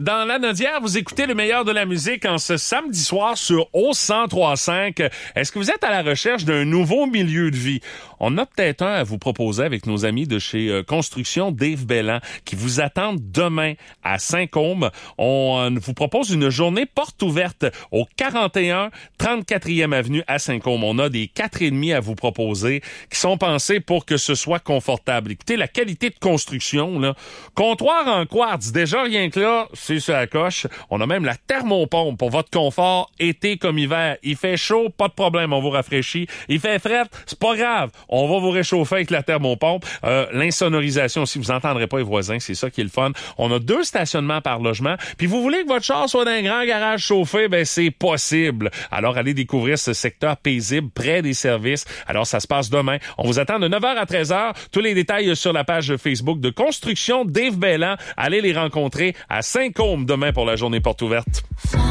Dans l'Anaudière, vous écoutez le meilleur de la musique en ce samedi soir sur O1035. Est-ce que vous êtes à la recherche d'un nouveau milieu de vie? On a peut-être un à vous proposer avec nos amis de chez Construction Dave Belland qui vous attendent demain à Saint-Côme. On vous propose une journée porte ouverte au 41 34e avenue à Saint-Côme. On a des 4,5 à vous proposer qui sont pensés pour que ce soit confortable. Écoutez, la qualité de construction, là. Comptoir en quartz, déjà rien que là, c'est sur la coche. On a même la thermopompe pour votre confort, été comme hiver. Il fait chaud, pas de problème, on vous rafraîchit. Il fait frais, c'est pas grave, on va vous réchauffer avec la thermopompe. L'insonorisation aussi, vous entendrez pas les voisins, c'est ça qui est le fun. On a 2 stationnements par logement. Puis vous voulez que votre char soit dans un grand garage chauffé, ben c'est possible. Alors allez découvrir ce secteur paisible près des services. Alors ça se passe demain. On vous attend de 9h à 13h. Tous les détails sur la page Facebook de Construction Dave Belland. Allez les rencontrer à Saint-Côme demain pour la journée porte ouverte.